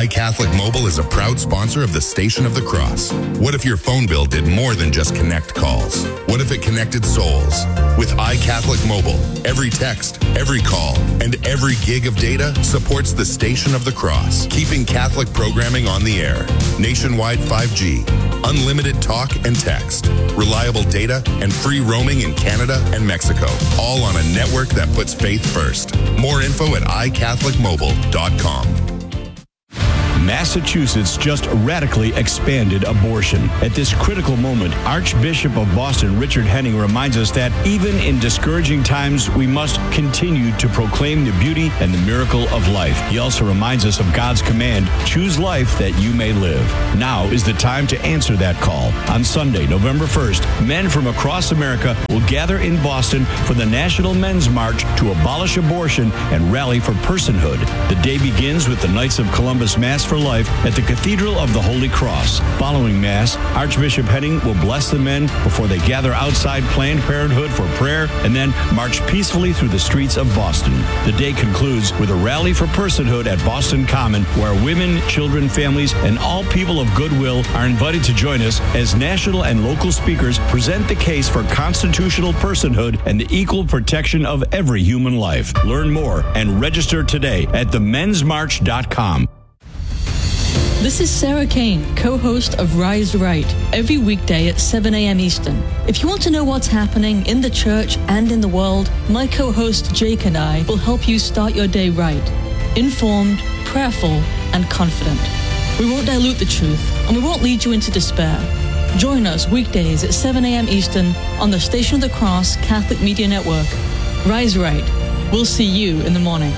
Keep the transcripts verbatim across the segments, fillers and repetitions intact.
iCatholic Mobile is a proud sponsor of the Station of the Cross. What if your phone bill did more than just connect calls? What if it connected souls? With iCatholic Mobile, every text, every call, and every gig of data supports the Station of the Cross, keeping Catholic programming on the air. Nationwide five G, unlimited talk and text, reliable data, and free roaming in Canada and Mexico, all on a network that puts faith first. More info at i catholic mobile dot com. Massachusetts just radically expanded abortion. At this critical moment, Archbishop of Boston, Richard Henning, reminds us that even in discouraging times, we must continue to proclaim the beauty and the miracle of life. He also reminds us of God's command, choose life that you may live. Now is the time to answer that call. On Sunday, November first, men from across America will gather in Boston for the National Men's March to abolish abortion and rally for personhood. The day begins with the Knights of Columbus Mass for Life at the Cathedral of the Holy Cross. Following Mass, Archbishop Henning will bless the men before they gather outside Planned Parenthood for prayer and then march peacefully through the streets of Boston. The day concludes with a rally for personhood at Boston Common, where women, children, families, and all people of goodwill are invited to join us as national and local speakers present the case for constitutional personhood and the equal protection of every human life. Learn more and register today at the mens march dot com. This is Sarah Kane, co-host of Rise Right, every weekday at seven a.m. Eastern. If you want to know what's happening in the church and in the world, my co-host Jake and I will help you start your day right, informed, prayerful, and confident. We won't dilute the truth, and we won't lead you into despair. Join us weekdays at seven a.m. Eastern on the Station of the Cross Catholic Media Network. Rise Right. We'll see you in the morning.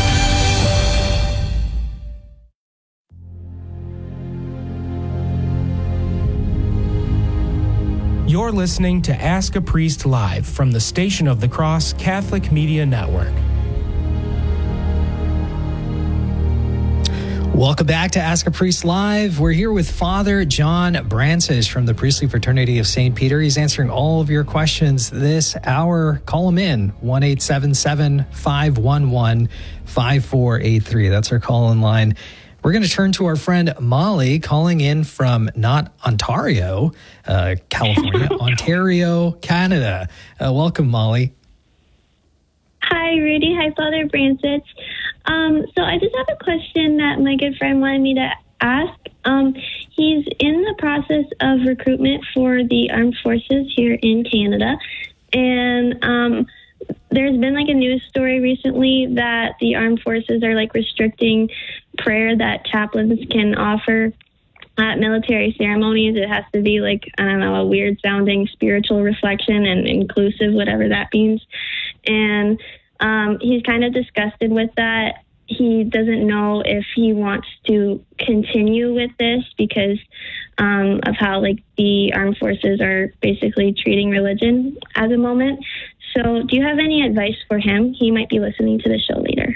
You're listening to Ask a Priest Live from the Station of the Cross Catholic Media Network. Welcome back to Ask a Priest Live. We're here with Father John Brancis from the Priestly Fraternity of Saint Peter. He's answering all of your questions this hour. Call him in, one eight seven seven, five one one, five four eight three. That's our call-in line. We're going to turn to our friend Molly, calling in from not Ontario, uh, California, Ontario, Canada. Uh, welcome, Molly. Hi, Rudy. Hi, Father Brancis. Um, so I just have a question that my good friend wanted me to ask. Um, he's in the process of recruitment for the armed forces here in Canada, and um, there's been like a news story recently that the armed forces are like restricting prayer that chaplains can offer at military ceremonies. It has to be like, I don't know, a weird sounding spiritual reflection and inclusive, whatever that means. And um, he's kind of disgusted with that. He doesn't know if he wants to continue with this because um, of how like the armed forces are basically treating religion at the moment. So do you have any advice for him? He might be listening to the show later.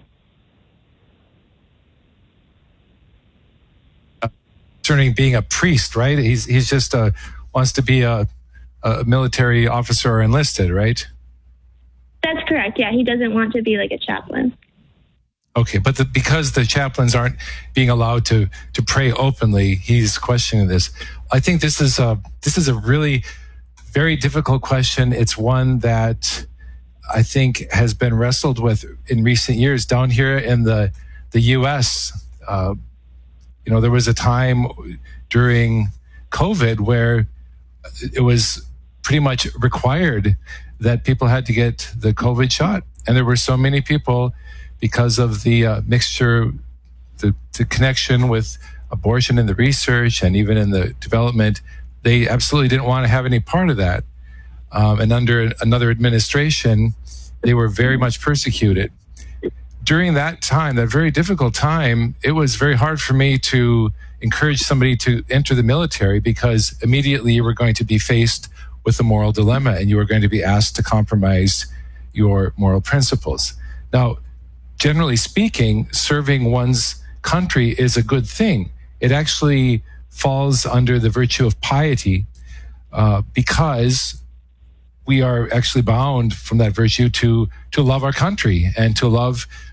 Concerning being a priest, right? He's he's just uh, wants to be a, a military officer or enlisted, right? That's correct. Yeah, he doesn't want to be like a chaplain. Okay, but the, because the chaplains aren't being allowed to to pray openly, he's questioning this. I think this is a this is a really very difficult question. It's one that I think has been wrestled with in recent years down here in the the U S. Uh, you know, there was a time during COVID where it was pretty much required that people had to get the COVID shot. And there were so many people, because of the uh, mixture, the, the connection with abortion in the research and even in the development, they absolutely didn't want to have any part of that. Um, and under another administration, they were very much persecuted. During that time, that very difficult time, it was very hard for me to encourage somebody to enter the military because immediately you were going to be faced with a moral dilemma and you were going to be asked to compromise your moral principles. Now, generally speaking, serving one's country is a good thing. It actually falls under the virtue of piety uh, because we are actually bound from that virtue to to love our country and to love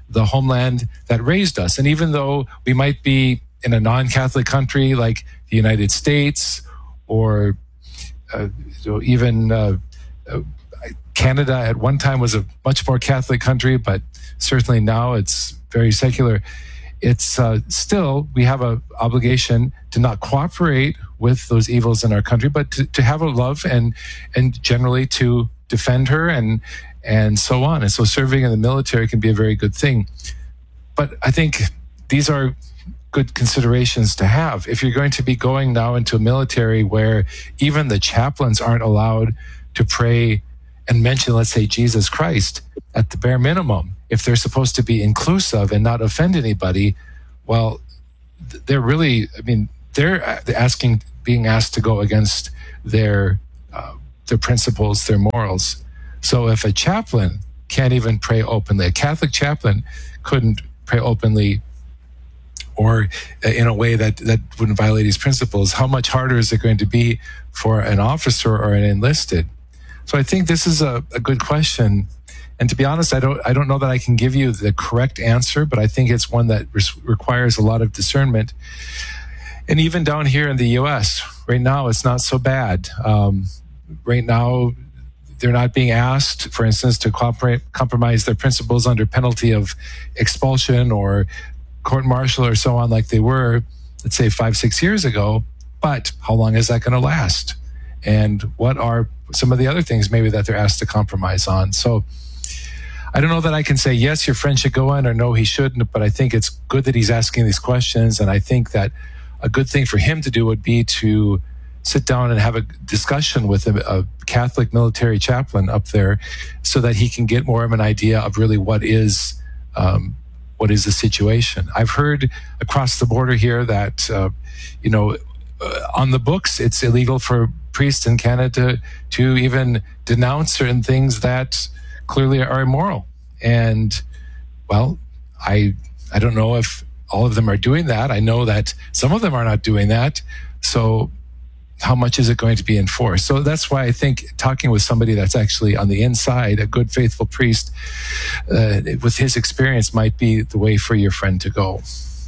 the homeland that raised us. And even though we might be in a non-Catholic country like the United States or uh, even uh, uh, Canada at one time was a much more Catholic country, but certainly now it's very secular. It's uh, still, we have an obligation to not cooperate with those evils in our country, but to, to have a love and and generally to defend her and and so on. And so serving in the military can be a very good thing. But I think these are good considerations to have. If you're going to be going now into a military where even the chaplains aren't allowed to pray and mention, let's say, Jesus Christ at the bare minimum, if they're supposed to be inclusive and not offend anybody, well, they're really, I mean, they're asking, being asked to go against their uh, their principles, their morals. So if a chaplain can't even pray openly, a Catholic chaplain couldn't pray openly or in a way that, that wouldn't violate these principles, how much harder is it going to be for an officer or an enlisted? So I think this is a, a good question. And to be honest, I don't I don't know that I can give you the correct answer, but I think it's one that res- requires a lot of discernment. And even down here in the U S, right now, it's not so bad. Um, right now, they're not being asked, for instance, to cooperate, compromise their principles under penalty of expulsion or court-martial or so on like they were, let's say, five, six years ago. But how long is that going to last? And what are some of the other things maybe that they're asked to compromise on? So I don't know that I can say, yes, your friend should go in, or no, he shouldn't, but I think it's good that he's asking these questions. And I think that a good thing for him to do would be to sit down and have a discussion with a, a Catholic military chaplain up there so that he can get more of an idea of really what is um, what is the situation. I've heard across the border here that, uh, you know, uh, on the books, it's illegal for priests in Canada to even denounce certain things that clearly are immoral. And, well, I I don't know if all of them are doing that. I know that some of them are not doing that. So how much is it going to be enforced? So that's why I think talking with somebody that's actually on the inside, a good, faithful priest, uh, with his experience might be the way for your friend to go.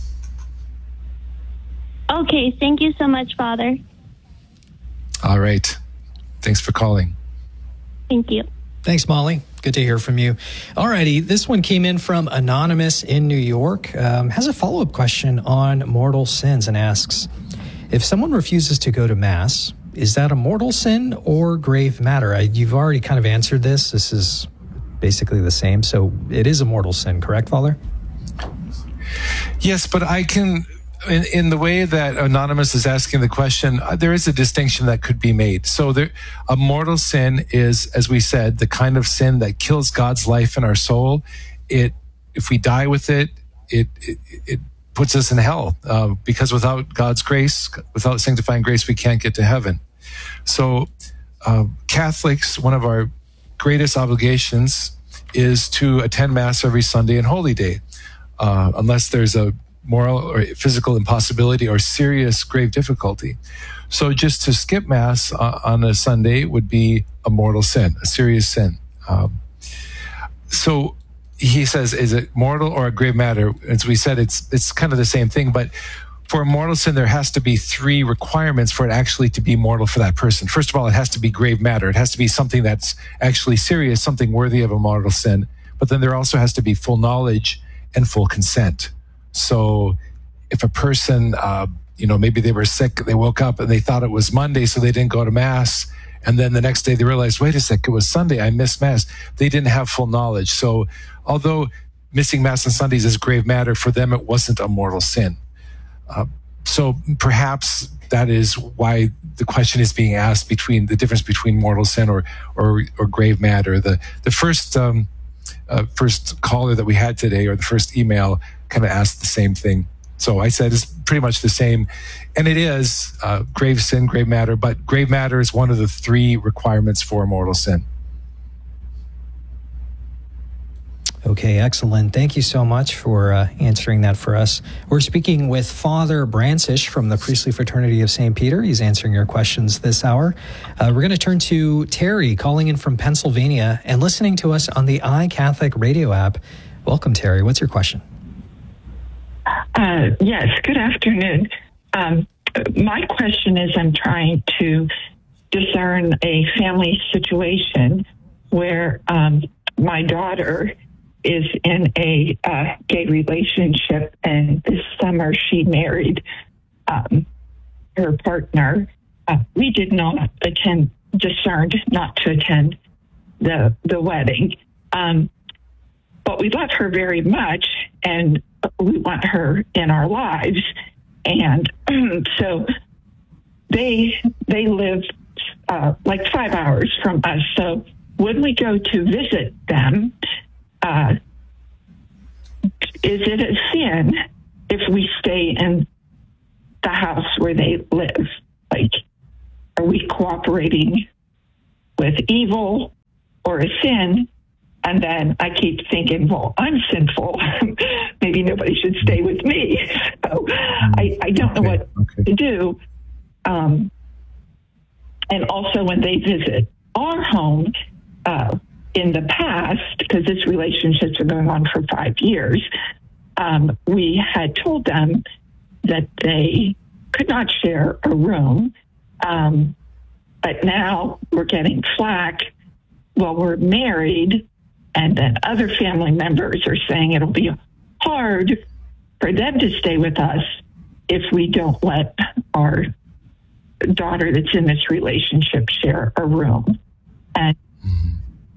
Okay, thank you so much, Father. All right. Thanks for calling. Thank you. Thanks, Molly. Good to hear from you. All righty. This one came in from Anonymous in New York. Um, has a follow-up question on mortal sins and asks, if someone refuses to go to Mass, is that a mortal sin or grave matter? I, you've already kind of answered this. This is basically the same. So it is a mortal sin, correct, Father? Yes, but I can... In, in the way that Anonymous is asking the question, uh, there is a distinction that could be made. So there, a mortal sin is, as we said, the kind of sin that kills God's life in our soul. It, if we die with it, it it, it puts us in hell uh, because without God's grace, without sanctifying grace, we can't get to heaven. So uh, Catholics, one of our greatest obligations is to attend Mass every Sunday and Holy Day, uh, unless there's a moral or physical impossibility or serious grave difficulty. So just to skip Mass uh, on a Sunday would be a mortal sin, a serious sin. Um, so he says, is it mortal or a grave matter? As we said, it's it's kind of the same thing, but for a mortal sin, there has to be three requirements for it actually to be mortal for that person. First of all, it has to be grave matter. It has to be something that's actually serious, something worthy of a mortal sin. But then there also has to be full knowledge and full consent. So if a person, uh, you know, maybe they were sick, they woke up and they thought it was Monday, so they didn't go to Mass. And then the next day they realized, wait a sec, it was Sunday, I missed Mass. They didn't have full knowledge. So although missing Mass on Sundays is grave matter, for them it wasn't a mortal sin. Uh, so perhaps that is why the question is being asked between the difference between mortal sin or or, or grave matter. The the first um, uh, first caller that we had today, or the first email, kind of asked the same thing. So I said it's pretty much the same. And it is uh, grave sin, grave matter, but grave matter is one of the three requirements for mortal sin. Okay, excellent. Thank you so much for uh, answering that for us. We're speaking with Father Brancish from the Priestly Fraternity of Saint Peter. He's answering your questions this hour. Uh, we're going to turn to Terry calling in from Pennsylvania and listening to us on the iCatholic radio app. Welcome, Terry. What's your question? Uh, yes, good afternoon. Um, my question is I'm trying to discern a family situation where um, my daughter is in a uh, gay relationship, and this summer she married um, her partner. Uh, we did not attend, discerned not to attend the the wedding, um, but we love her very much, and we want her in our lives. And so they they live uh, like five hours from us. So when we go to visit them, uh, is it a sin if we stay in the house where they live? Like, are we cooperating with evil or a sin? And then I keep thinking, well, I'm sinful. Maybe nobody should stay with me. So I, I don't know Okay, what okay. to do. Um, and also when they visit our home uh, in the past, because this relationship's been going on for five years, um, we had told them that they could not share a room. Um, but now we're getting flack. Well, we're married, and then other family members are saying it'll be hard for them to stay with us if we don't let our daughter that's in this relationship share a room. And Mm-hmm.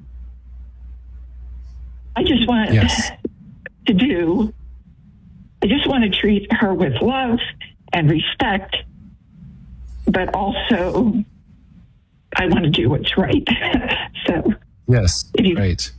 I just want Yes. to do, I just want to treat her with love and respect, but also I want to do what's right. So Yes. If you- Right.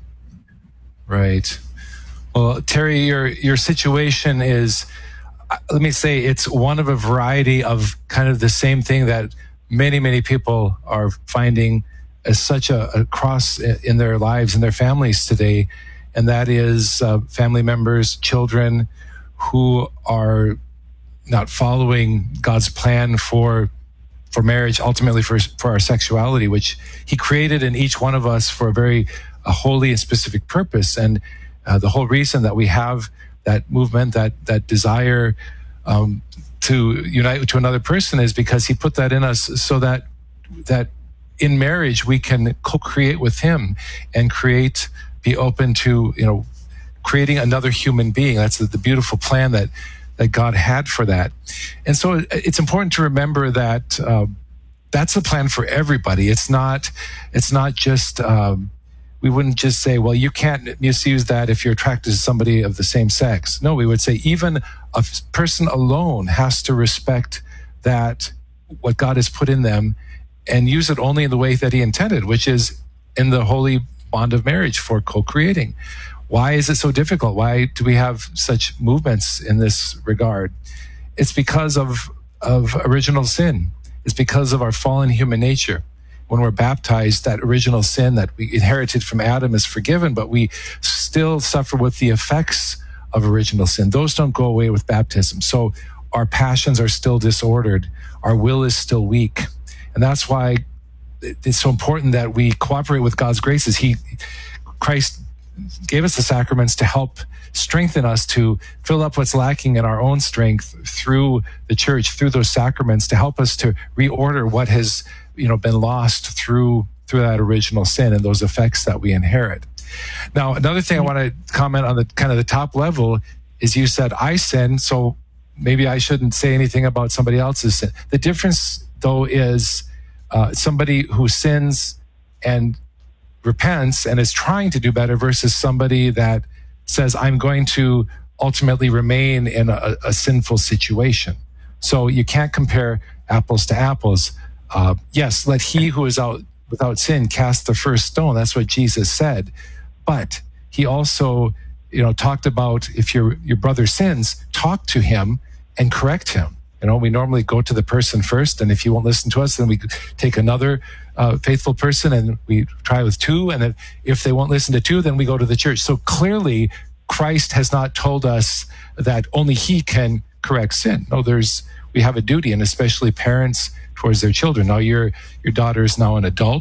Right. Well, Terry, your your situation is, uh, let me say, it's one of a variety of kind of the same thing that many, many people are finding as such a, a cross i- in their lives and their families today. And that is uh, family members, children who are not following God's plan for for marriage, ultimately for for our sexuality, which He created in each one of us for a very a holy and specific purpose. And uh, the whole reason that we have that movement, that that desire um, to unite to another person, is because He put that in us, so that that in marriage we can co-create with Him and create, be open to, you know, creating another human being. That's the, the beautiful plan that that God had for that. And so it's important to remember that uh, that's the plan for everybody. It's not, it's not just, um, we wouldn't just say, well, you can't misuse that if you're attracted to somebody of the same sex. No, we would say even a person alone has to respect that, what God has put in them, and use it only in the way that He intended, which is in the holy bond of marriage for co-creating. Why is it so difficult? Why do we have such movements in this regard? It's because of, of original sin. It's because of our fallen human nature. When we're baptized, that original sin that we inherited from Adam is forgiven, but we still suffer with the effects of original sin. Those don't go away with baptism. So our passions are still disordered. Our will is still weak. And that's why it's so important that we cooperate with God's graces. He, Christ gave us the sacraments to help strengthen us, to fill up what's lacking in our own strength through the church, through those sacraments, to help us to reorder what has, you know, been lost through through that original sin and those effects that we inherit. Now, another thing I want to comment on, the kind of the top level, is you said I sin, so maybe I shouldn't say anything about somebody else's sin. The difference, though, is uh, somebody who sins and repents and is trying to do better versus somebody that says, I'm going to ultimately remain in a, a sinful situation. So you can't compare apples to apples. Uh, yes, let he who is out without sin cast the first stone. That's what Jesus said. But He also, you know, talked about if your your brother sins, talk to him and correct him. You know, we normally go to the person first, and if he won't listen to us, then we take another uh, faithful person and we try with two. And if, if they won't listen to two, then we go to the church. So clearly, Christ has not told us that only He can correct sin. No, there's we have a duty, and especially parents towards their children. Now, your your daughter is now an adult,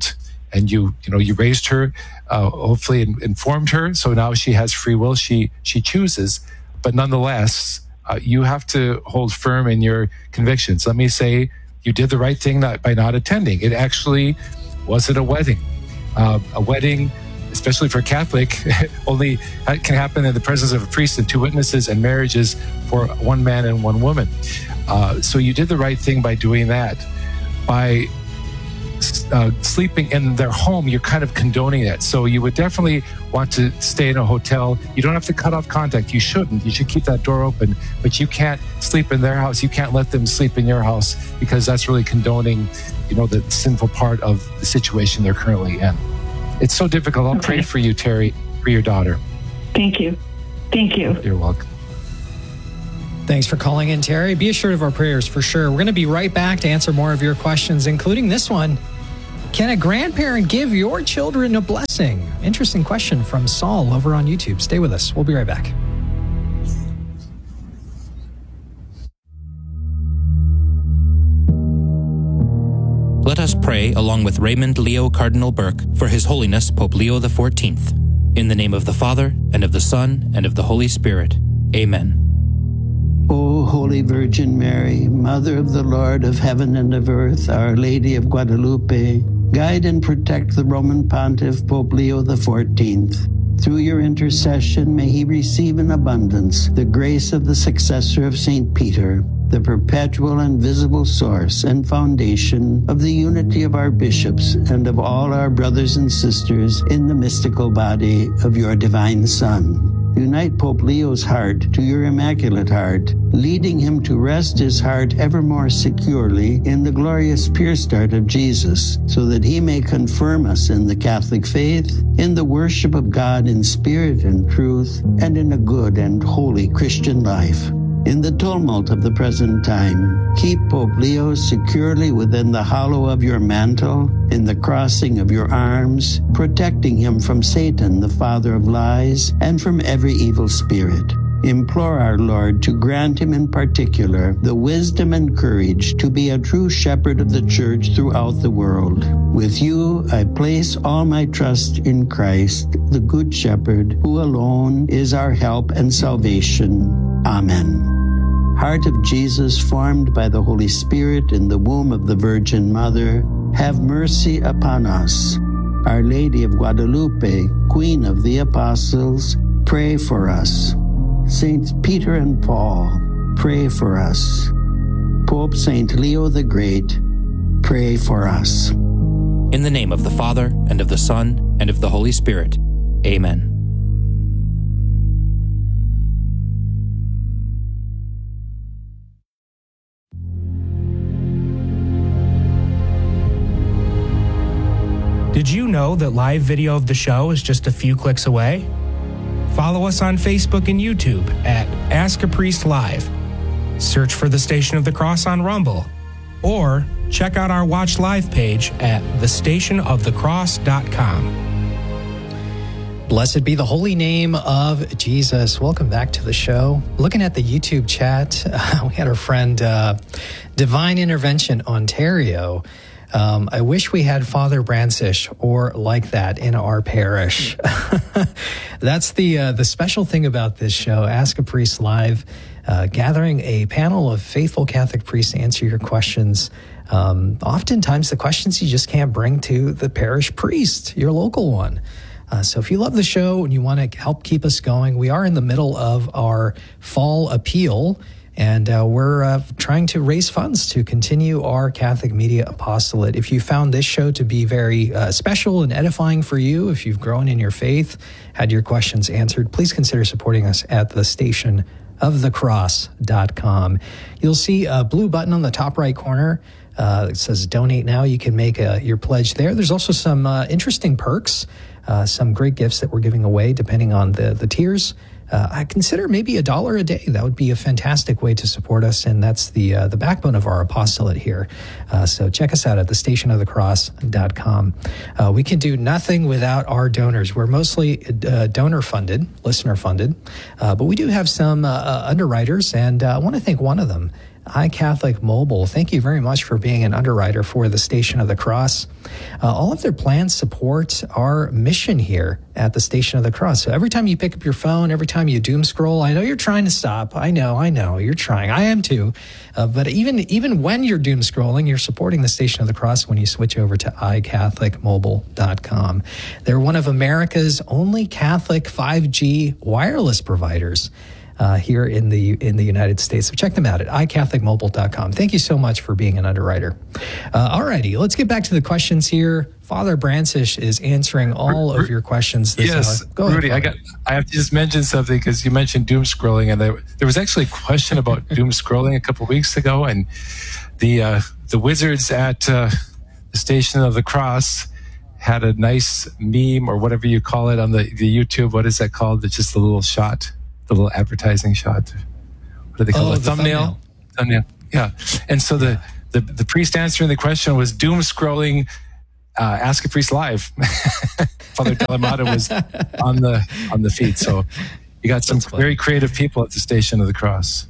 and you, you know, you raised her, uh, hopefully in, informed her. So now she has free will. She, she chooses, but nonetheless, uh, you have to hold firm in your convictions. Let me say, you did the right thing not, by not attending. It actually wasn't a wedding. Uh, a wedding, especially for Catholic, only can happen in the presence of a priest and two witnesses, and marriages for one man and one woman. Uh, so you did the right thing by doing that. By uh, sleeping in their home, you're kind of condoning it. So you would definitely want to stay in a hotel. You don't have to cut off contact. You shouldn't. You should keep that door open. But you can't sleep in their house. You can't let them sleep in your house, because that's really condoning, you know, the sinful part of the situation they're currently in. It's so difficult. I'll Okay. pray for you, Terry, for your daughter. Thank you. Thank you. You're welcome. Thanks for calling in, Terry. Be assured of our prayers for sure. We're going to be right back to answer more of your questions, including this one. Can a grandparent give your children a blessing? Interesting question from Saul over on YouTube. Stay with us. We'll be right back. Let us pray along with Raymond Leo Cardinal Burke for His Holiness Pope Leo the fourteenth. In the name of the Father, and of the Son, and of the Holy Spirit. Amen. O Holy Virgin Mary, Mother of the Lord of heaven and of earth, Our Lady of Guadalupe, guide and protect the Roman Pontiff Pope Leo the fourteenth. Through your intercession, may he receive in abundance the grace of the successor of Saint Peter, the perpetual and visible source and foundation of the unity of our bishops and of all our brothers and sisters in the mystical body of your divine Son. Unite Pope Leo's heart to your Immaculate Heart, leading him to rest his heart ever more securely in the glorious pure start of Jesus, so that he may confirm us in the Catholic faith, in the worship of God in spirit and truth, and in a good and holy Christian life. In the tumult of the present time, keep Pope Leo securely within the hollow of your mantle, in the crossing of your arms, protecting him from Satan, the father of lies, and from every evil spirit. Implore our Lord to grant him in particular the wisdom and courage to be a true shepherd of the church throughout the world. With you, I place all my trust in Christ, the Good Shepherd, who alone is our help and salvation. Amen. Heart of Jesus, formed by the Holy Spirit in the womb of the Virgin Mother, have mercy upon us. Our Lady of Guadalupe, Queen of the Apostles, pray for us. Saints Peter and Paul, pray for us. Pope Saint Leo the Great, pray for us. In the name of the Father, and of the Son, and of the Holy Spirit. Amen. Did you know that live video of the show is just a few clicks away? Follow us on Facebook and YouTube at Ask a Priest Live. Search for the Station of the Cross on Rumble. Or check out our Watch Live page at the station of the cross dot com. Blessed be the holy name of Jesus. Welcome back to the show. Looking at the YouTube chat, uh, we had our friend uh, Divine Intervention Ontario. Um, I wish we had Father Brancish or like that in our parish. That's the uh, the special thing about this show, Ask a Priest Live, uh, gathering a panel of faithful Catholic priests to answer your questions. Um, oftentimes the questions you just can't bring to the parish priest, your local one. Uh, so if you love the show and you want to help keep us going, we are in the middle of our fall appeal. And uh, we're uh, trying to raise funds to continue our Catholic Media Apostolate. If you found this show to be very uh, special and edifying for you, if you've grown in your faith, had your questions answered, please consider supporting us at the station of the cross dot com. You'll see a blue button on the top right corner. Uh, it says donate now. You can make a, your pledge there. There's also some uh, interesting perks, uh, some great gifts that we're giving away depending on the, the tiers. Uh, I consider maybe a dollar a day. That would be a fantastic way to support us, and that's the uh, the backbone of our apostolate here. Uh, so check us out at the station of the cross dot com. Uh, we can do nothing without our donors. We're mostly uh, donor-funded, listener-funded, uh, but we do have some uh, uh, underwriters, and uh, I want to thank one of them. iCatholic Mobile, thank you very much for being an underwriter for the Station of the Cross. Uh, all of their plans support our mission here at the Station of the Cross. So every time you pick up your phone, every time you doom scroll, I know you're trying to stop. I know, I know, you're trying. I am too. Uh, but even even when you're doom scrolling, you're supporting the Station of the Cross when you switch over to i catholic mobile dot com. They're one of America's only Catholic five G wireless providers Uh, here in the in the United States. So check them out at i catholic mobile dot com. Thank you so much for being an underwriter. Uh, alrighty, let's get back to the questions here. Father Brancisz is answering all of your questions this yes, hour. Go Rudy, ahead, I got. I have to just mention something because you mentioned doom scrolling, and there, there was actually a question about doom scrolling a couple of weeks ago, and the uh, the wizards at uh, the Station of the Cross had a nice meme or whatever you call it on the, the YouTube. What is that called? It's just a little shot. The little advertising shot. What do they call oh, it? The thumbnail. thumbnail. Thumbnail. Yeah. And so the, the, the priest answering the question was doom scrolling, uh, Ask a Priest Live. Father Delamata was on the, on the feed. So you got some very creative people at the Station of the Cross.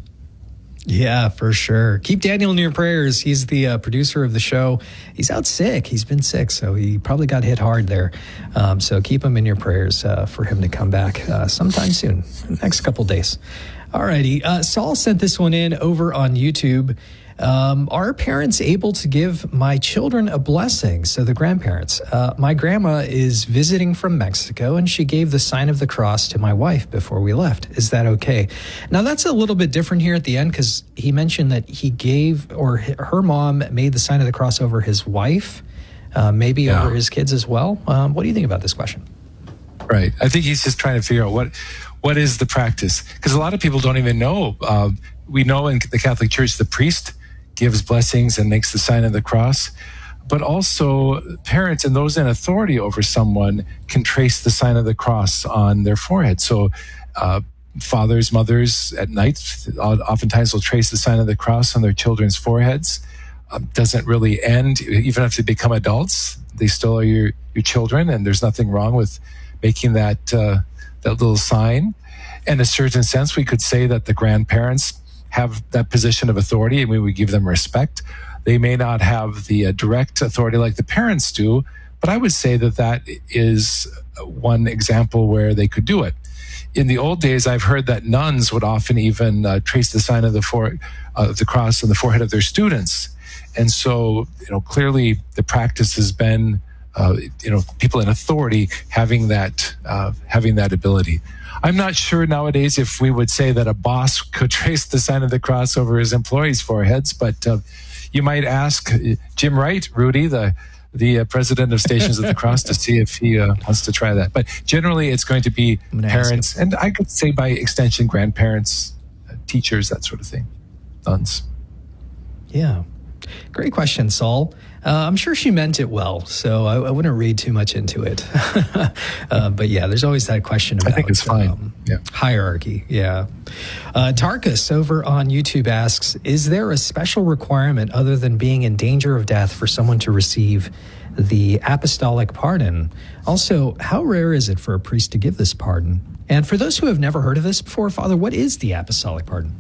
Yeah, for sure. Keep Daniel in your prayers. He's the uh, producer of the show. He's out sick. He's been sick, so he probably got hit hard there. Um, so keep him in your prayers uh, for him to come back uh, sometime soon, next couple days. All righty. Uh, Saul sent this one in over on YouTube. Um, are parents able to give my children a blessing? So the grandparents. Uh, my grandma is visiting from Mexico, and she gave the sign of the cross to my wife before we left. Is that okay? Now, that's a little bit different here at the end because he mentioned that he gave, or her mom made the sign of the cross over his wife, uh, maybe yeah. over his kids as well. Um, what do you think about this question? Right. I think he's just trying to figure out what what is the practice, because a lot of people don't even know. Uh, we know in the Catholic Church the priest gives blessings and makes the sign of the cross, but also parents and those in authority over someone can trace the sign of the cross on their forehead. So uh, fathers, mothers at night oftentimes will trace the sign of the cross on their children's foreheads. Uh, doesn't really end, even if they become adults, they still are your, your children, and there's nothing wrong with making that, uh, that little sign. In a certain sense, we could say that the grandparents have that position of authority, and we would give them respect. They may not have the uh, direct authority like the parents do, but I would say that that is one example where they could do it. In the old days, I've heard that nuns would often even uh, trace the sign of the, fore, uh, the cross on the forehead of their students. And so, you know, clearly the practice has been, uh, you know, people in authority having that, uh, having that ability. I'm not sure nowadays if we would say that a boss could trace the sign of the cross over his employees' foreheads, but uh, you might ask Jim Wright, Rudy, the the uh, president of Stations of the Cross, to see if he uh, wants to try that. But generally, it's going to be parents, and I could say by extension, grandparents, uh, teachers, that sort of thing, nuns. Yeah. Great question, Saul. Uh, I'm sure she meant it well, so I, I wouldn't read too much into it. uh, but yeah, there's always that question about I think it's fine. Um, yeah. hierarchy. Yeah. Uh, Tarkus over on YouTube asks, is there a special requirement other than being in danger of death for someone to receive the apostolic pardon? Also, how rare is it for a priest to give this pardon? And for those who have never heard of this before, Father, what is the apostolic pardon?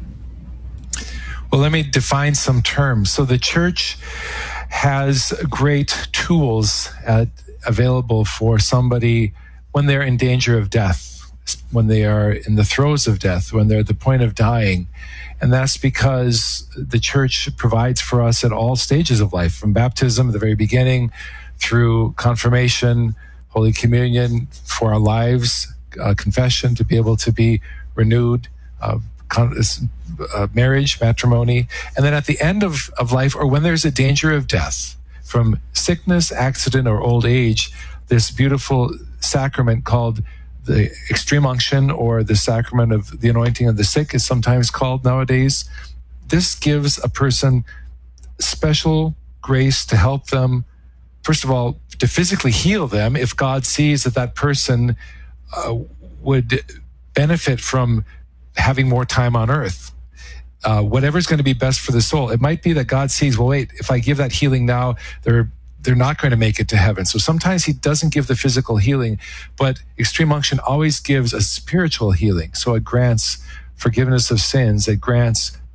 Well, let me define some terms. So the church has great tools at, available for somebody when they're in danger of death, when they are in the throes of death, when they're at the point of dying. And that's because the church provides for us at all stages of life, from baptism at the very beginning, through confirmation, Holy Communion, for our lives, uh, confession to be able to be renewed, uh, con- uh, marriage, matrimony, and then at the end of, of life, or when there's a danger of death from sickness, accident, or old age, this beautiful sacrament called the extreme unction, or the sacrament of the anointing of the sick is sometimes called nowadays. This gives a person special grace to help them, first of all, to physically heal them if God sees that that person uh, would benefit from having more time on earth. Uh, whatever's going to be best for the soul. It might be that God sees, well, wait, if I give that healing now, they're they're not going to make it to heaven. So sometimes he doesn't give the physical healing, but extreme unction always gives a spiritual healing. So it grants forgiveness of sins, it grants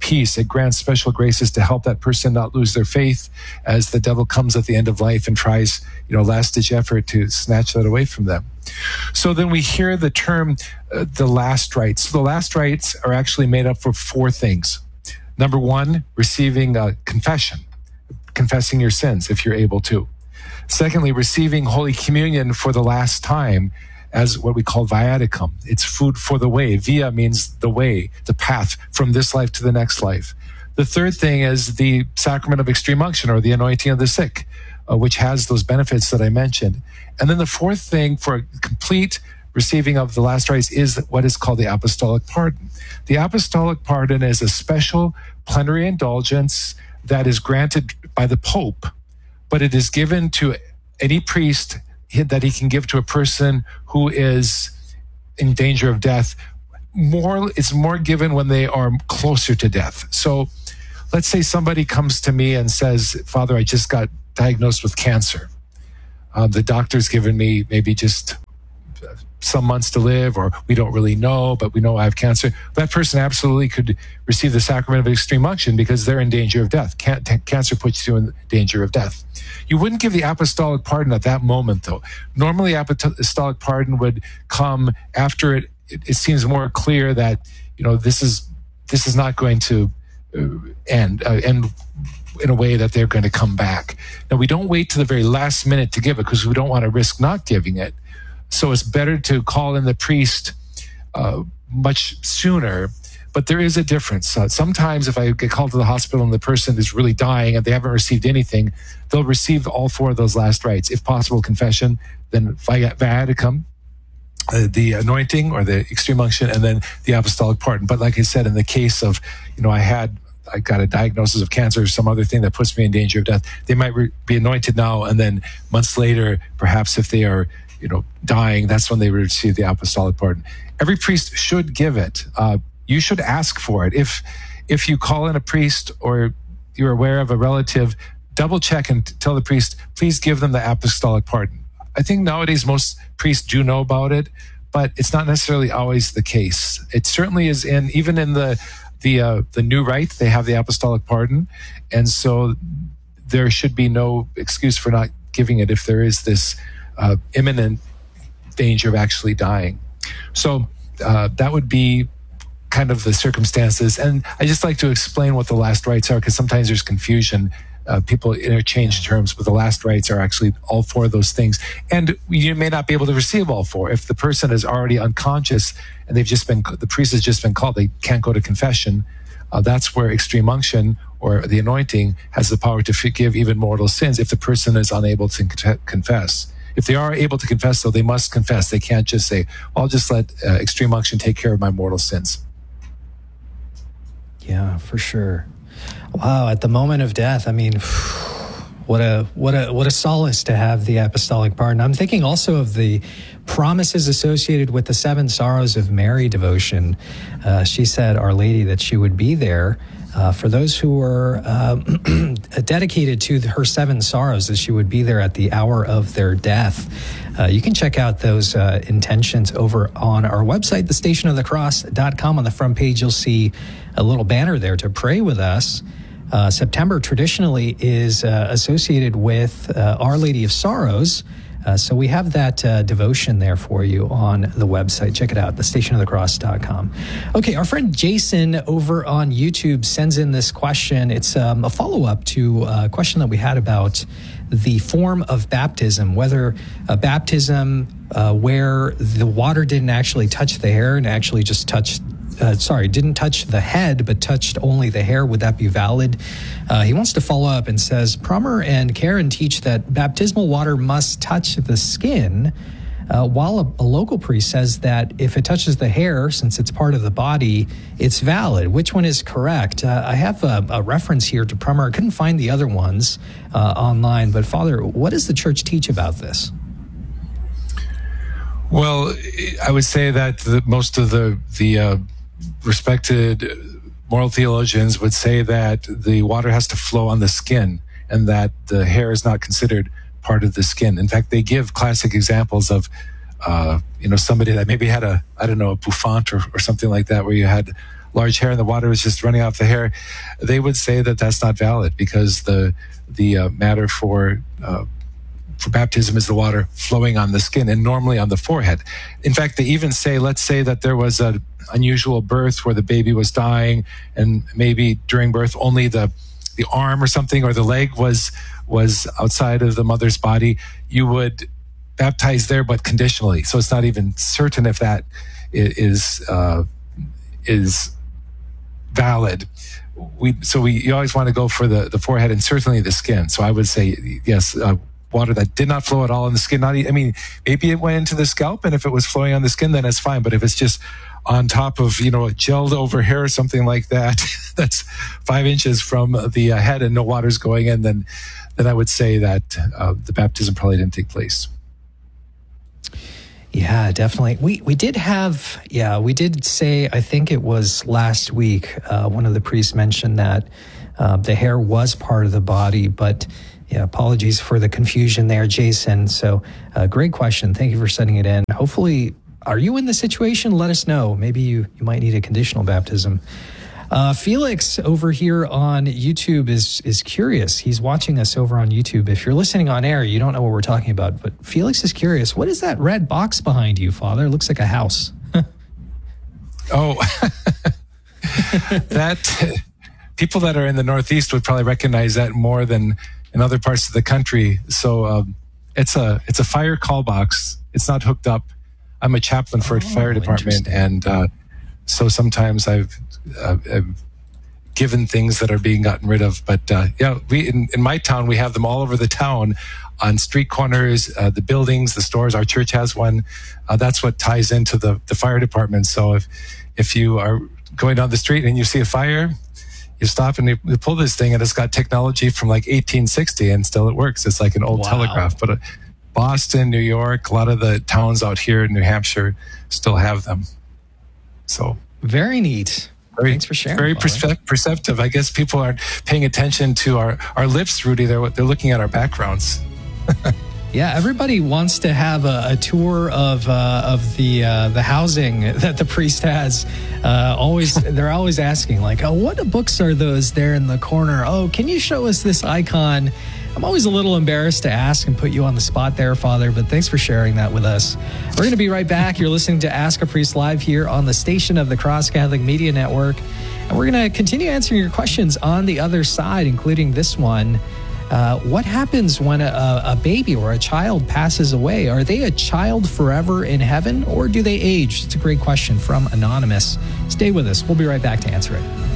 peace. It grants special graces to help that person not lose their faith as the devil comes at the end of life and tries, you know, last-ditch effort to snatch that away from them. So then we hear the term, uh, the last rites. So the last rites are actually made up for four things. Number one, receiving a confession, confessing your sins if you're able to. Secondly, receiving Holy Communion for the last time as what we call viaticum. It's food for the way. Via means the way, the path from this life to the next life. The third thing is the sacrament of extreme unction, or the anointing of the sick, uh, which has those benefits that I mentioned. And then the fourth thing for complete receiving of the last rites is what is called the apostolic pardon. The apostolic pardon is a special plenary indulgence that is granted by the Pope, but it is given to any priest that he can give to a person who is in danger of death. More, it's more given when they are closer to death. So let's say somebody comes to me and says, Father, I just got diagnosed with cancer. Uh, the doctor's given me maybe just some months to live, or we don't really know, but we know I have cancer. That person absolutely could receive the sacrament of extreme unction because they're in danger of death. Can- cancer puts you in danger of death. You wouldn't give the apostolic pardon at that moment, though. Normally, apostolic pardon would come after it. It, it seems more clear that, you know, this is this is not going to uh, end uh, end in a way that they're going to come back. Now, we don't wait to the very last minute to give it because we don't want to risk not giving it. So it's better to call in the priest uh, much sooner. But there is a difference. Uh, sometimes if I get called to the hospital and the person is really dying and they haven't received anything, they'll receive all four of those last rites. If possible, confession, then viaticum, uh, the anointing or the extreme unction, and then the apostolic pardon. But like I said, in the case of, you know, I had, I got a diagnosis of cancer or some other thing that puts me in danger of death, they might re- be anointed now, and then months later, perhaps if they are, you know, dying, that's when they receive the apostolic pardon. Every priest should give it. Uh, you should ask for it. If if you call in a priest or you're aware of a relative, double check and tell the priest, please give them the apostolic pardon. I think nowadays most priests do know about it, but it's not necessarily always the case. It certainly is in, even in the the uh, the new rite, they have the apostolic pardon, and so there should be no excuse for not giving it if there is this uh, imminent danger of actually dying. So uh, that would be kind of the circumstances. And I just like to explain what the last rites are, because sometimes there's confusion. Uh, people interchange terms, but the last rites are actually all four of those things. And you may not be able to receive all four. If the person is already unconscious and they've just been, the priest has just been called, they can't go to confession. Uh, that's where extreme unction or the anointing has the power to forgive even mortal sins if the person is unable to con- confess. If they are able to confess, though, they must confess. They can't just say, well, I'll just let uh, extreme unction take care of my mortal sins. Yeah, for sure. Wow, at the moment of death, I mean, what a what a what a solace to have the apostolic pardon. I'm thinking also of the promises associated with the Seven Sorrows of Mary devotion. Uh, she said, Our Lady, that she would be there uh, for those who were uh, dedicated to her seven sorrows, that she would be there at the hour of their death. Uh, you can check out those uh, intentions over on our website, the station of the cross dot com. On the front page, you'll see a little banner there to pray with us. Uh, September traditionally is uh, associated with uh, Our Lady of Sorrows. Uh, so we have that uh, devotion there for you on the website. Check it out, the station of the cross dot com. Okay, our friend Jason over on YouTube sends in this question. It's um, a follow-up to a question that we had about the form of baptism, whether a baptism uh, where the water didn't actually touch the hair and actually just touched Uh, sorry, didn't touch the head, but touched only the hair. Would that be valid? Uh, he wants to follow up and says, Prummer and Karen teach that baptismal water must touch the skin, uh, while a, a local priest says that if it touches the hair, since it's part of the body, it's valid. Which one is correct? Uh, I have a, a reference here to Prummer. I couldn't find the other ones uh, online, but Father, what does the church teach about this? Well, I would say that the, most of the the uh, respected moral theologians would say that the water has to flow on the skin and that the hair is not considered part of the skin. In fact, they give classic examples of, uh, you know, somebody that maybe had a, I don't know, a bouffant or, or something like that, where you had large hair and the water was just running off the hair, they would say that that's not valid because the the uh, matter for uh, for baptism is the water flowing on the skin and normally on the forehead. In fact, they even say, let's say that there was an unusual birth where the baby was dying and maybe during birth only the the arm or something or the leg was was outside of the mother's body, you would baptize there, but conditionally. So it's not even certain if that is uh, is valid. We so we you always want to go for the, the forehead and certainly the skin. So I would say yes, uh, water that did not flow at all in the skin. Not I mean maybe it went into the scalp, and if it was flowing on the skin, then it's fine. But if it's just on top of, you know, a gelled over hair or something like that, that's five inches from the uh, head and no water's going in, then then I would say that uh, the baptism probably didn't take place. Yeah, definitely. We we did have, yeah, we did say, I think it was last week, uh, one of the priests mentioned that uh, the hair was part of the body, but yeah, apologies for the confusion there, Jason. So uh, great question. Thank you for sending it in. Hopefully, are you in the situation? Let us know. Maybe you, you might need a conditional baptism. Uh, Felix over here on YouTube is is curious. He's watching us over on YouTube. If you're listening on air, you don't know what we're talking about, but Felix is curious. What is that red box behind you, Father? It looks like a house. Oh, that people that are in the Northeast would probably recognize that more than in other parts of the country. So um, it's a it's a fire call box. It's not hooked up. I'm a chaplain for a oh, fire department, and uh, so sometimes I've, uh, I've given things that are being gotten rid of. But uh, yeah, we in, in my town we have them all over the town, on street corners, uh, the buildings, the stores. Our church has one. Uh, that's what ties into the the fire department. So if if you are going down the street and you see a fire, you stop and you, you pull this thing, and it's got technology from like eighteen sixty, and still it works. It's like an old wow. telegraph, but. Uh, Boston, New York, a lot of the towns out here in New Hampshire still have them. So very neat. Very, Thanks for sharing. Very perce- perceptive. I guess people aren't paying attention to our, our lips, Rudy. They're they're looking at our backgrounds. Yeah, everybody wants to have a, a tour of uh, of the uh, the housing that the priest has. Uh, always, they're always asking, like, "Oh, what books are those there in the corner? Oh, can you show us this icon?" I'm always a little embarrassed to ask and put you on the spot there, Father, but thanks for sharing that with us. We're going to be right back. You're listening to Ask a Priest Live here on the station of the Cross Catholic Media Network, and we're going to continue answering your questions on the other side, including this one. Uh, what happens when a, a baby or a child passes away? Are they a child forever in heaven, or do they age? It's a great question from Anonymous. Stay with us. We'll be right back to answer it.